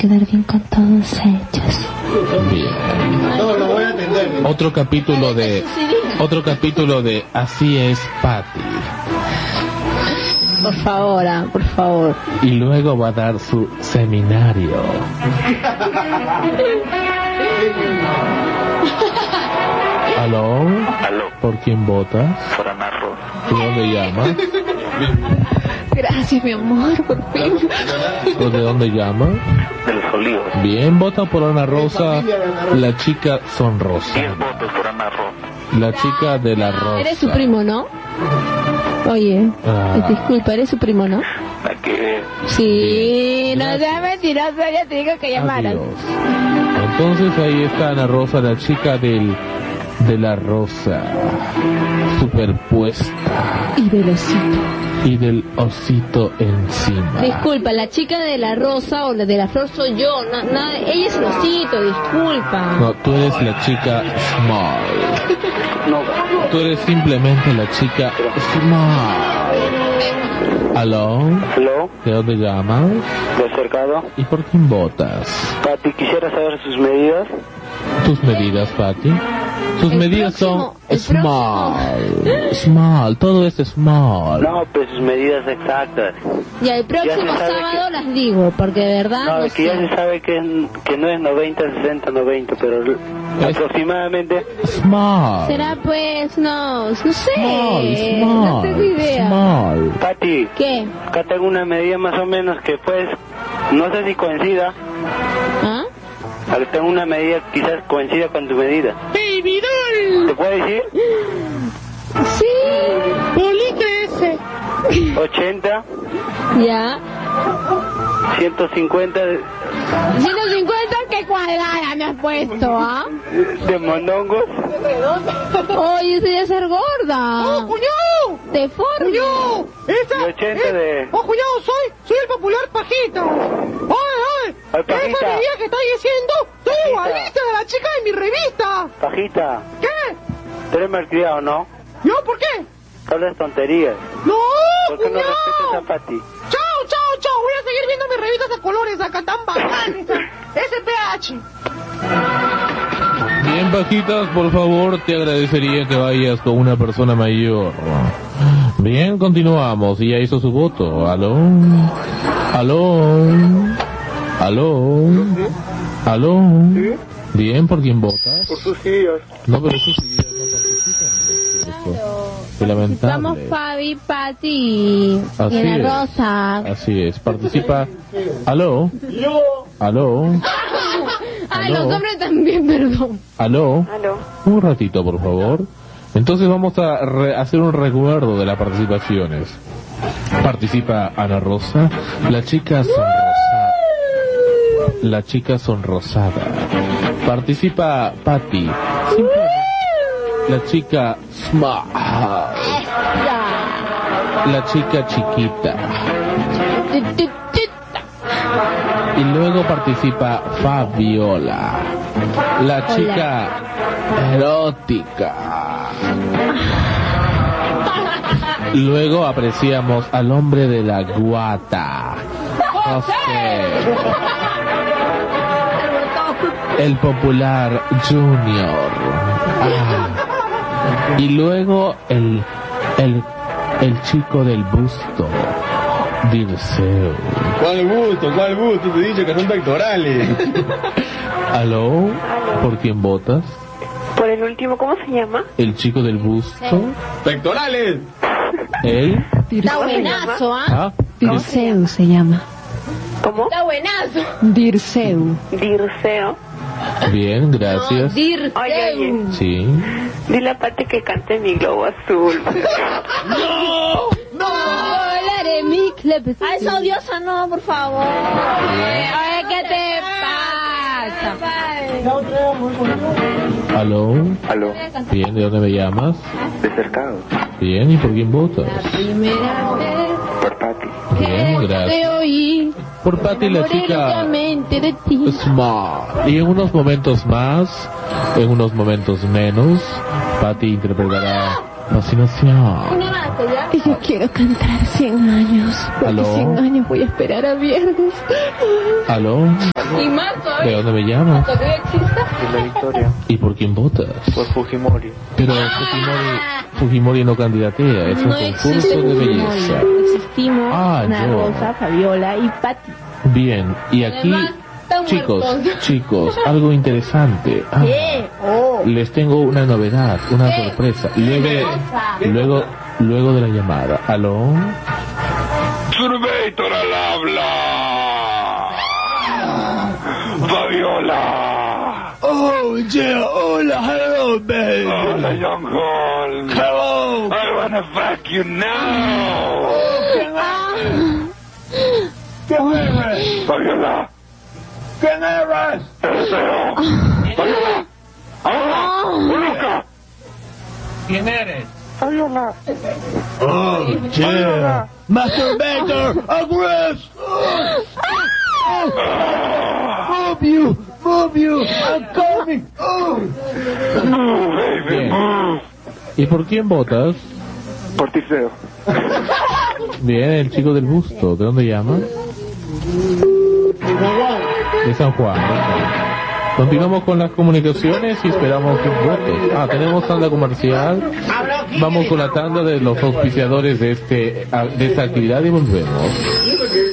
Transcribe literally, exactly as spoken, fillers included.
quedar bien con todos ellos. Bien. No, lo voy a atender. Otro capítulo de... Otro capítulo de Así es Patty. Por favor, ah, por favor. Y luego va a dar su seminario. ¿Aló? Aló. ¿Por quién votas? Por Ana Rosa. ¿De dónde llamas? Gracias, mi amor, por fin. ¿O de dónde llamas? De los Olivos. Bien, vota por Ana Rosa, la chica sonrosa. diez votos por Ana Rosa. La chica de la rosa. Eres su primo, ¿no? Oye, Ah. disculpa, eres su primo, ¿no? La que... Sí, Bien, no gracias. seas mentiroso, ya te digo que llamaras. Adiós. Entonces ahí está Ana Rosa, la chica del de la rosa superpuesta Y del osito. y del osito encima. Disculpa, la chica de la rosa o la de la flor soy yo. No, no, ella es el osito, disculpa. No, tú eres la chica small. No, Tú eres simplemente la chica small. ¿Aló? ¿aló? ¿De dónde llamas? ¿De cercado? ¿Y por quién votas? Pati, quisiera saber sus medidas. ¿Tus medidas, Patty? Tus El medidas próximo- son el small. Small, todo es small. No, pues sus medidas exactas. Y el próximo Ya se sabe sábado que- las digo, porque de verdad No, no es que ya sé. se sabe que, que no es noventa, sesenta, noventa, pero Es- aproximadamente... Small. Será pues, no, no sé. Small, small. No tengo idea. Small. Pati, ¿Qué? acá tengo una medida más o menos que pues... No sé si coincida. ¿Ah? Acá tengo una medida quizás coincida con tu medida. Baby doll. ¿Te puedo decir? Sí. Bolita ese. ochenta, Ya. ciento cincuenta de, ciento cincuenta, ¿qué cuadrada me has puesto, ah? de mondongos. Oye, eso ya es ser gorda. ¡Oh, cuñado! Te forma. ¡Cuñado! Esa, Y ochenta eh, de- ¡Oh, cuñado, soy! ¡Soy el popular Pajita! ¡Oye, oye! Ay, Pajita. Esa medida que estáis diciendo, ¡tú Pajita. igualita de la chica de mi revista! Pajita, ¿Qué? tú eres malcriado, ¿no? ¿Yo por qué? Hablas tonterías. ¡No, ¿Por qué no cuñado! respetas a Pati? ¡Chao, chao, chao! Voy a seguir viendo mis revistas a colores acá tan bacanas. S P H. Bien, Pajitas, por favor, te agradecería que vayas con una persona mayor. Bien, continuamos. Y ya hizo su voto. ¿Aló? ¿Aló? ¿Aló? ¿Aló? Bien, ¿por quién votas? Por sus hijos. No, pero sus ideas no participan. Qué Vamos, lamentable. Fabi, Pati Así y Ana es. Rosa. Así es, participa. ¿Aló? ¿Aló? Ay, Aló. los hombres también, perdón. ¿Aló? Aló. Un ratito, por favor. Entonces vamos a re- hacer un recuerdo de las participaciones. Participa Ana Rosa, la chica sonrosada. La chica sonrosada. Participa Patty, la chica smart. La chica chiquita. Y luego participa Fabiola, la chica erótica. Luego apreciamos al hombre de la guata, José, el popular Junior. Ah. Y luego el, el, el chico del busto, Dirceu. ¿Cuál gusto? ¿Cuál gusto? Te he dicho que son pectorales. ¿Aló? ¿Por quién votas? Por el último, ¿cómo se llama? El chico del busto. ¡Pectorales! ¿Él? Está buenazo, ¿ah? ¿Ah? Dirceu se llama. ¿Cómo? Está buenazo. Dirceu. Dirceo. Bien, gracias. Dirceu. Oye, oye. Sí. Dile a Pati que cante Mi Globo Azul. Volaré mi club. A esa odiosa no, por favor. Oye, ¿qué te pasa? ¿Aló? Aló. Bien, ¿de dónde me llamas? De cercado. Bien, ¿y por quién votas? Primera vez Por Pati. Bien, te gracias. oí. Por Patty, la Enamoré chica locamente de ti. smart. Y en unos momentos más, en unos momentos menos, Patty interpretará Fascinación. Y yo quiero cantar cien años. Porque ¿Aló? cien años voy a esperar a viernes. ¿Aló? Y más todavía. ¿De dónde me llamas? ¿Todavía existe? De la Victoria. ¿Y por quién votas? Por Fujimori. Pero Fujimori, Fujimori no candidatea, es un No concurso existe de Fujimori. belleza. Existimos Ah, Ana yo. Rosa, Fabiola y Pati. Bien, y aquí, Además, están chicos, muertos. chicos, algo interesante. Ah, ¿Qué? Oh. les tengo una novedad, una ¿Qué? sorpresa. Luego, luego, luego de la llamada. ¿Aló? Surveyor al habla. Fabiola. Oh, yeah, hola, hello, baby. Hola, young Holmes. Hello. I wanna fuck you now. ¿Quién eres? Fabiola. ¿Quién eres? Eres yo. Fabiola. Ahora. Loca. ¿Quién eres? Fabiola. Oh, yeah. Masturbator, aggress. Move you, move you, I'm coming. Oh. Move, baby, Bien. move. ¿Y por quién votas? Por Tiseo. Bien, el chico del busto. ¿De dónde llama? De San Juan. Continuamos con las comunicaciones y esperamos sus votos. Ah, tenemos tanda comercial. Vamos con la tanda de los auspiciadores de este de esta actividad y volvemos.